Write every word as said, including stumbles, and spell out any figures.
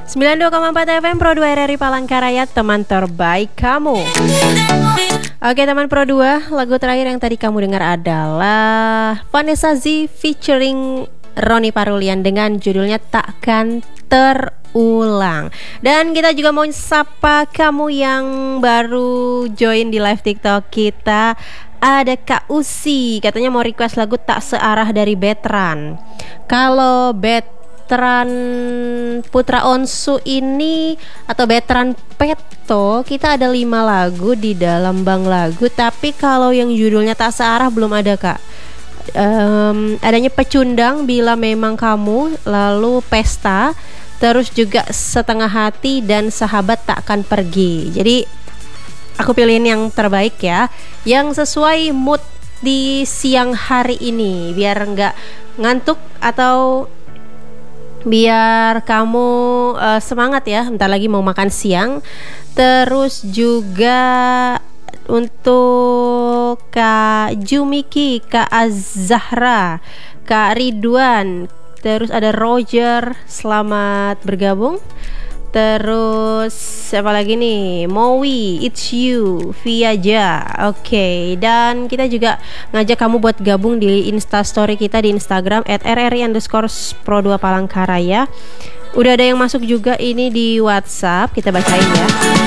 sembilan puluh dua koma empat F M Pro dua R R I Palangkaraya, teman terbaik kamu. Oke teman Pro dua, lagu terakhir yang tadi kamu dengar adalah Vanessa Z featuring Roni Parulian dengan judulnya Takkan Terulang. Dan kita juga mau sapa kamu yang baru join di live TikTok kita. Ada Kak Usi, katanya mau request lagu Tak Searah dari Betran. Kalau Betran Putra Onsu ini atau Betran Peto, kita ada lima lagu di dalam bank lagu. Tapi kalau yang judulnya Tak Searah belum ada Kak. um, Adanya Pecundang, Bila Memang Kamu, lalu Pesta, terus juga Setengah Hati dan Sahabat Takkan Pergi. Jadi aku pilihin yang terbaik ya, yang sesuai mood di siang hari ini, biar nggak ngantuk atau biar kamu uh, semangat ya, bentar lagi mau makan siang. Terus juga untuk Kak Jumiki, Kak Azahra, Kak Ridwan, terus ada Roger, selamat bergabung. Terus siapa lagi nih? Mowi, It's You, Viaja. Oke, okay. Dan kita juga ngajak kamu buat gabung di Instastory kita di Instagram at r r i underscore pro dua Palangkaraya. Udah ada yang masuk juga ini di WhatsApp, kita bacain ya.